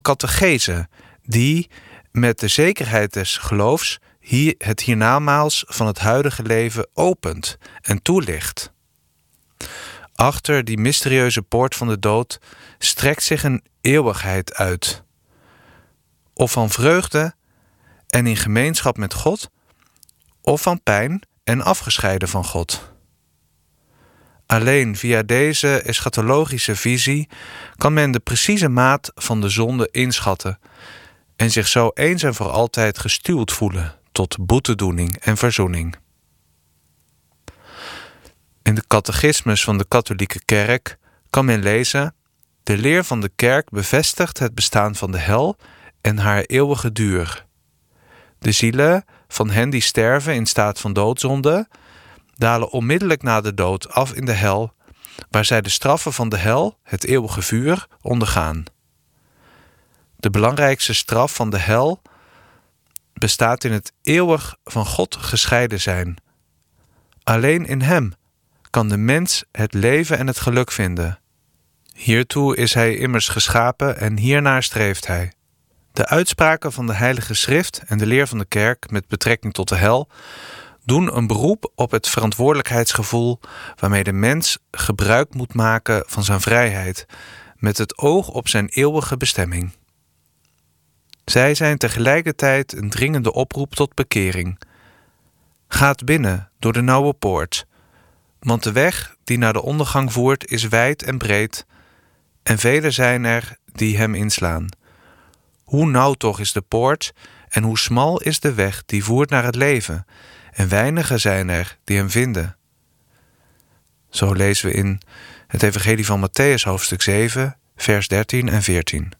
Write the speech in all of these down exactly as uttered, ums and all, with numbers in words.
catechese die met de zekerheid des geloofs hier het hiernamaals van het huidige leven opent en toelicht. Achter die mysterieuze poort van de dood strekt zich een eeuwigheid uit. Of van vreugde en in gemeenschap met God, of van pijn en afgescheiden van God. Alleen via deze eschatologische visie kan men de precieze maat van de zonde inschatten en zich zo eens en voor altijd gestuwd voelen tot boetedoening en verzoening. In de catechismus van de katholieke kerk kan men lezen: de leer van de kerk bevestigt het bestaan van de hel en haar eeuwige duur. De zielen van hen die sterven in staat van doodzonde dalen onmiddellijk na de dood af in de hel, waar zij de straffen van de hel, het eeuwige vuur, ondergaan. De belangrijkste straf van de hel bestaat in het eeuwig van God gescheiden zijn. Alleen in hem kan de mens het leven en het geluk vinden. Hiertoe is hij immers geschapen en hiernaar streeft hij. De uitspraken van de Heilige Schrift en de leer van de kerk met betrekking tot de hel doen een beroep op het verantwoordelijkheidsgevoel waarmee de mens gebruik moet maken van zijn vrijheid met het oog op zijn eeuwige bestemming. Zij zijn tegelijkertijd een dringende oproep tot bekering. Gaat binnen door de nauwe poort, want de weg die naar de ondergang voert is wijd en breed, en velen zijn er die hem inslaan. Hoe nauw toch is de poort en hoe smal is de weg die voert naar het leven, en weinigen zijn er die hem vinden. Zo lezen we in het Evangelie van Mattheüs hoofdstuk zeven, vers dertien en veertien.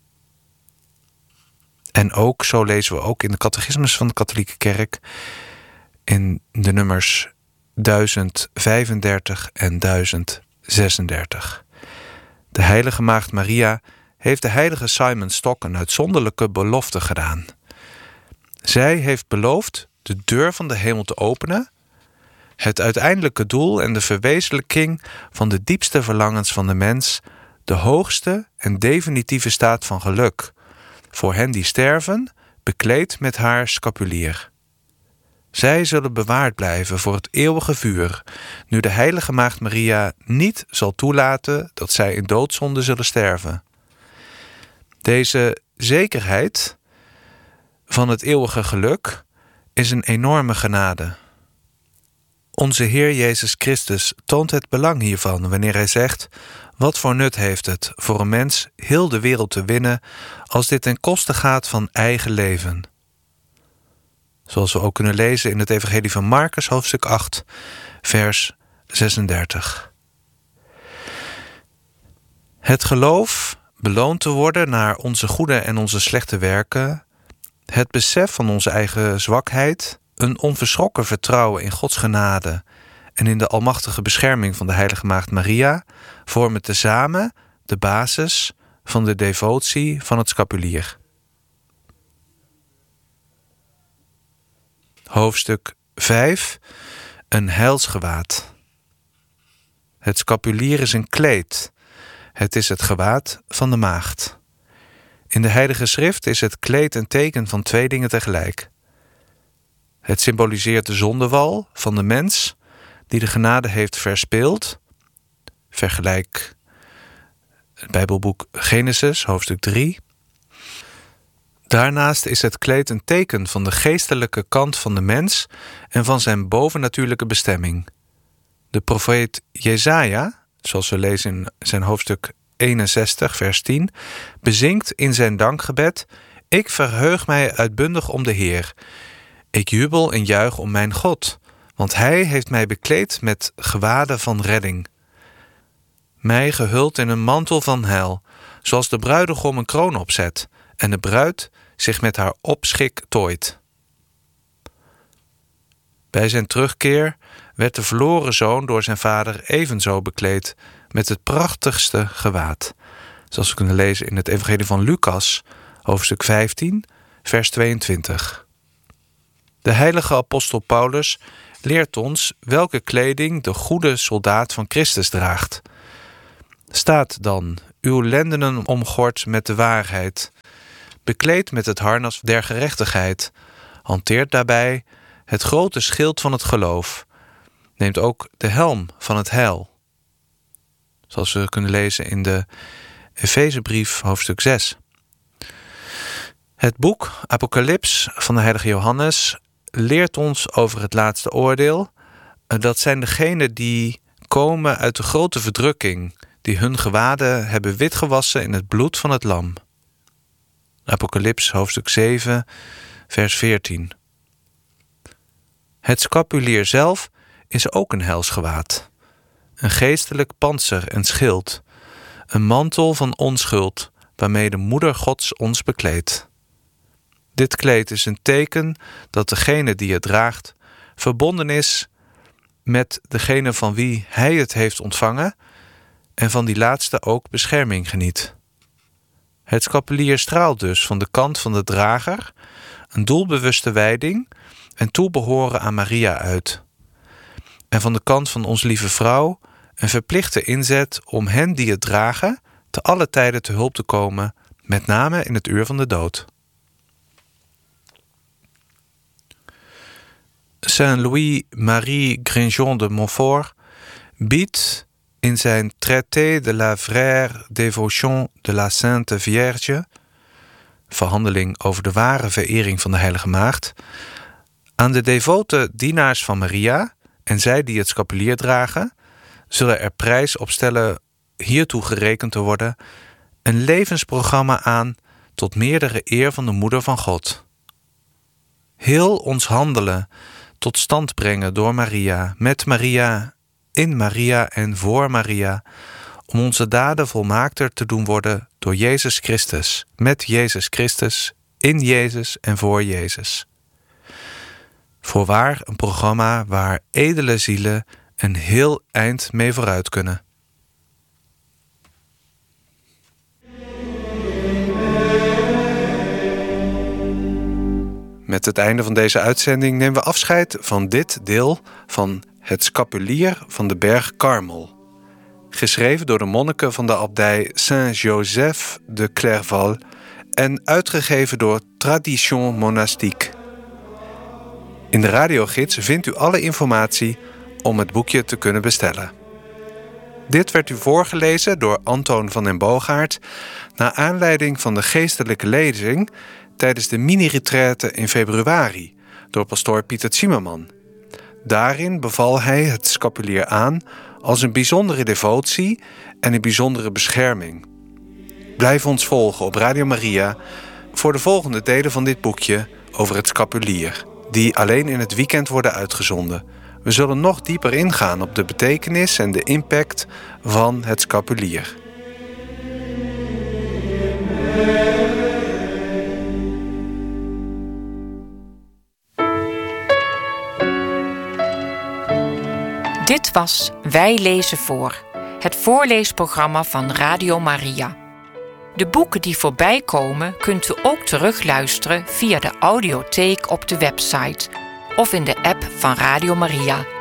En ook, zo lezen we ook in de catechismus van de katholieke kerk, in de nummers duizend vijfendertig en duizend zesendertig. De heilige maagd Maria heeft de heilige Simon Stock een uitzonderlijke belofte gedaan. Zij heeft beloofd de deur van de hemel te openen, het uiteindelijke doel en de verwezenlijking van de diepste verlangens van de mens, de hoogste en definitieve staat van geluk, voor hen die sterven, bekleed met haar scapulier. Zij zullen bewaard blijven voor het eeuwige vuur, nu de heilige maagd Maria niet zal toelaten dat zij in doodzonde zullen sterven. Deze zekerheid van het eeuwige geluk is een enorme genade. Onze Heer Jezus Christus toont het belang hiervan wanneer hij zegt: wat voor nut heeft het voor een mens heel de wereld te winnen als dit ten koste gaat van eigen leven? Zoals we ook kunnen lezen in het Evangelie van Marcus hoofdstuk acht, vers zesendertig. Het geloof beloond te worden naar onze goede en onze slechte werken, het besef van onze eigen zwakheid, een onverschrokken vertrouwen in Gods genade en in de almachtige bescherming van de heilige maagd Maria vormen tezamen de basis van de devotie van het scapulier. Hoofdstuk vijf. Een heilsgewaad. Het scapulier is een kleed. Het is het gewaad van de maagd. In de Heilige Schrift is het kleed een teken van twee dingen tegelijk. Het symboliseert de zondewal van de mens die de genade heeft verspeeld. Vergelijk het Bijbelboek Genesis, hoofdstuk drie. Daarnaast is het kleed een teken van de geestelijke kant van de mens en van zijn bovennatuurlijke bestemming. De profeet Jesaja, zoals we lezen in zijn hoofdstuk eenenzestig, vers tien, bezingt in zijn dankgebed: ik verheug mij uitbundig om de Heer. Ik jubel en juich om mijn God, want hij heeft mij bekleed met gewaden van redding. Mij gehuld in een mantel van heil, zoals de bruidegom een kroon opzet en de bruid zich met haar opschik tooit. Bij zijn terugkeer werd de verloren zoon door zijn vader evenzo bekleed met het prachtigste gewaad, zoals we kunnen lezen in het Evangelie van Lucas, hoofdstuk vijftien, vers tweeëntwintig. De heilige apostel Paulus leert ons welke kleding de goede soldaat van Christus draagt. Staat dan uw lendenen omgord met de waarheid, bekleed met het harnas der gerechtigheid, hanteert daarbij het grote schild van het geloof, neemt ook de helm van het heil. Zoals we kunnen lezen in de Efezebrief hoofdstuk zes. Het boek Apocalyps van de heilige Johannes leert ons over het laatste oordeel. Dat zijn degenen die komen uit de grote verdrukking, die hun gewaden hebben witgewassen in het bloed van het lam. Apocalyps hoofdstuk zeven, vers veertien. Het scapulier zelf is ook een helsgewaad. Een geestelijk pantser en schild. Een mantel van onschuld, waarmee de moeder Gods ons bekleedt. Dit kleed is een teken dat degene die het draagt verbonden is met degene van wie hij het heeft ontvangen en van die laatste ook bescherming geniet. Het scapulier straalt dus van de kant van de drager een doelbewuste wijding en toebehoren aan Maria uit. En van de kant van ons lieve vrouw een verplichte inzet om hen die het dragen te alle tijden te hulp te komen, met name in het uur van de dood. Saint-Louis-Marie Grignon de Montfort biedt in zijn Traité de la vraie dévotion de la Sainte Vierge, verhandeling over de ware verering van de Heilige Maagd, aan de devote dienaars van Maria en zij die het scapulier dragen, zullen er prijs op stellen hiertoe gerekend te worden, een levensprogramma aan tot meerdere eer van de Moeder van God. Heel ons handelen tot stand brengen door Maria, met Maria, in Maria en voor Maria, om onze daden volmaakter te doen worden door Jezus Christus, met Jezus Christus, in Jezus en voor Jezus. Voorwaar een programma waar edele zielen een heel eind mee vooruit kunnen. Met het einde van deze uitzending nemen we afscheid van dit deel van het scapulier van de berg Karmel. Geschreven door de monniken van de abdij Saint-Joseph de Clairval en uitgegeven door Tradition Monastique. In de radiogids vindt u alle informatie om het boekje te kunnen bestellen. Dit werd u voorgelezen door Antoon van den Boogaard naar aanleiding van de geestelijke lezing tijdens de mini-retraite in februari door pastoor Pieter Zimmerman. Daarin beval hij het scapulier aan als een bijzondere devotie en een bijzondere bescherming. Blijf ons volgen op Radio Maria voor de volgende delen van dit boekje over het scapulier, die alleen in het weekend worden uitgezonden. We zullen nog dieper ingaan op de betekenis en de impact van het scapulier. Dit was Wij lezen voor, het voorleesprogramma van Radio Maria. De boeken die voorbij komen kunt u ook terugluisteren via de audiotheek op de website of in de app van Radio Maria.